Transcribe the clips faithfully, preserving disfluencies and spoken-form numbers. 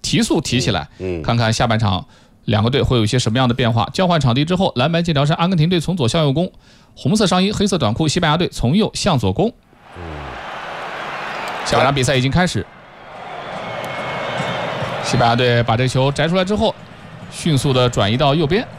提速提起来，嗯，看看下半场两个队会有一些什么样的变化。交换场地之后，蓝白剑条是阿根廷队从左向右攻，红色上衣黑色短裤西班牙队从右向左攻。嗯，下半场比赛已经开始，西班牙队把这个球摘出来之后，迅速的转移到右边。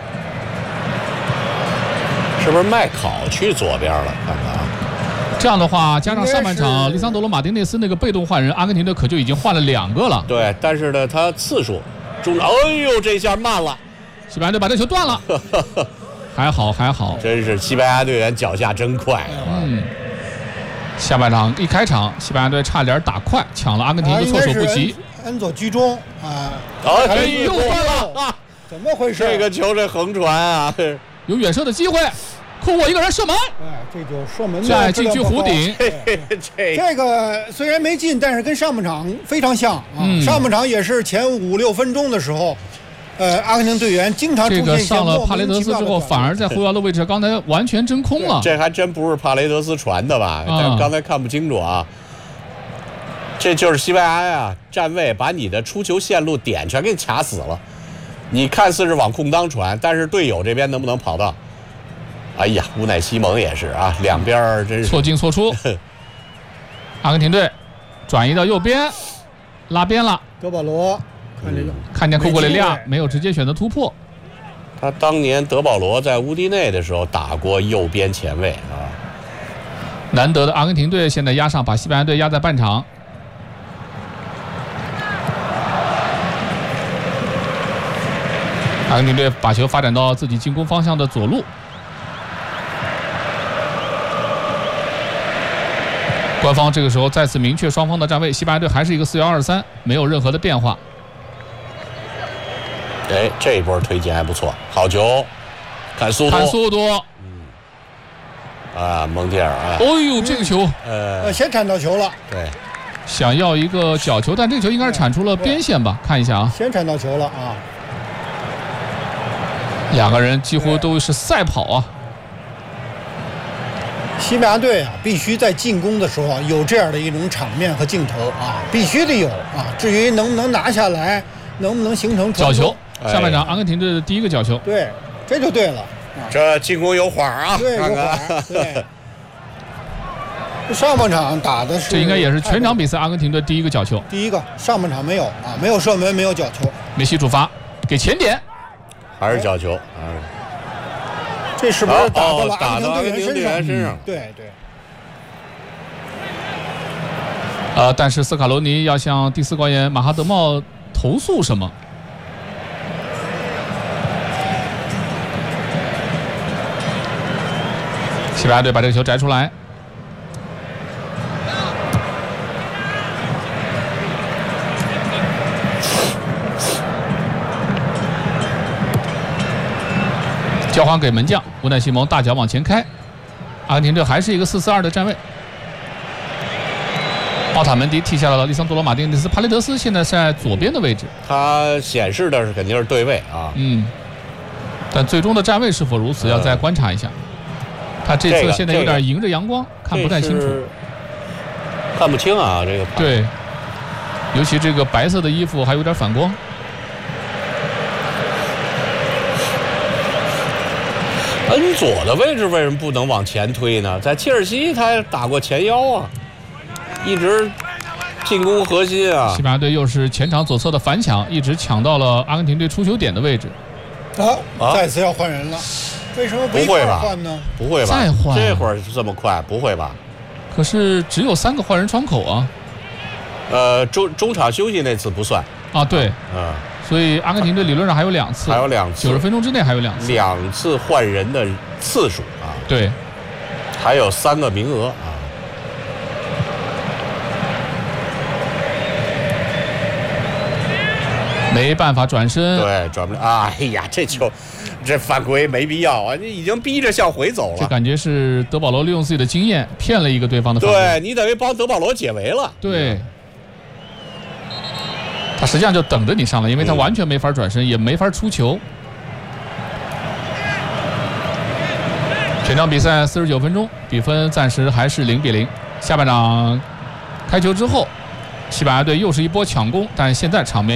是不是麦考去左边了？看看啊。 这样的话，加上上半场利桑德罗马丁内斯那个被动换人，阿根廷队可就已经换了两个了。 对，但是呢，他次数中，哎呦，这下慢了， 西班牙队把这球断了，还好还好， 真是西班牙队员脚下真快。 嗯，下半场一开场，西班牙队差点打快，抢了阿根廷的措手不及。 恩佐居中啊， 哎呦，断了啊！ 怎么回事？ 这个球这横传啊， 有远射的机会。库沃一个人射门， 哎，这就射门在禁区弧顶。 这个虽然没进，但是跟上半场非常像啊。嗯、上半场也是前五六分钟的时候，呃，阿根廷队员经常出现这个上了帕雷德斯之后，反而在后腰的位置，刚才完全真空了。 这还真不是帕雷德斯传的吧？但是刚才看不清楚啊。这就是西班牙呀，站位把你的出球线路点全给卡死了。你看似是往空当传，但是队友这边能不能跑到？哎呀，乌奈西蒙也是啊，两边真是错进错出。阿根廷队转移到右边，拉边了。 德保罗看这个， 看见库库雷利亚没有直接选择突破。 他当年德保罗在乌迪内的时候打过右边前卫啊。 难得的阿根廷队现在压上，把西班牙队压在半场。阿根廷队把球发展到自己进攻方向的左路。官方这个时候再次明确双方的站位，西班牙队还是一个四幺二三，没有任何的变化。 哎，这一波推进还不错，好球，看速度， 看速度， 嗯，啊，蒙蒂尔啊， 哦呦，这个球， 呃，先铲到球了， 对， 想要一个角球，但这个球应该是铲出了边线吧？看一下啊， 先铲到球了啊， 两个人几乎都是赛跑啊。 西班牙队啊，必须在进攻的时候有这样的一种场面和镜头啊，必须得有啊。至于能不能拿下来，能不能形成角球，下半场阿根廷队的第一个角球， 对，这就对了。 啊、这进攻有缓啊， 对，有缓。对，上半场打的是， 这应该也是全场比赛阿根廷队第一个角球。 第一个，上半场没有啊，没有射门，没有角球。 梅西主罚，给前点， 还是角球啊。 这是不是打到了阿根廷队员身上？ 对对。 呃，但是斯卡罗尼要向第四官员马哈德茂投诉什么？西班牙队把这个球摘出来。交还给门将乌奈西蒙，大脚往前开，阿根廷队还是一个四四二的站位。奥塔门迪踢下了利桑多罗马丁内斯，帕雷德斯现在是在左边的位置。 他显示的是肯定是对位啊， 嗯，但最终的站位是否如此，要再观察一下。他这次现在有点迎着阳光， 这个、 看不太清楚， 看不清啊，这个对，尤其这个白色的衣服还有点反光。 恩佐的位置为什么不能往前推呢？在切尔西他打过前腰啊，一直进攻核心啊。 西班牙队又是前场左侧的反抢，一直抢到了阿根廷队出球点的位置。 啊，啊再次要换人了，为什么不会换呢？ 不会吧？ 再换？ 这会儿这么快？不会吧？ 可是只有三个换人窗口啊。 呃，中中场休息那次不算啊，对， 嗯。 所以阿根廷队理论上还有两次， 还有两次， 九十分钟之内还有两次， 两次换人的次数啊。 对， 还有三个名额啊。 没办法转身， 对，转不了。哎呀，这球，这犯规没必要啊！你已经逼着向回走了。 这感觉是德保罗利用自己的经验骗了一个对方的犯规。 对你等于帮德保罗解围了。 对。他实际上就等着你上来，因为他完全没法转身，嗯、也没法出球。全场比赛四十九分钟，比分暂时还是零比零。下半场开球之后，西班牙队又是一波抢攻，但现在场面。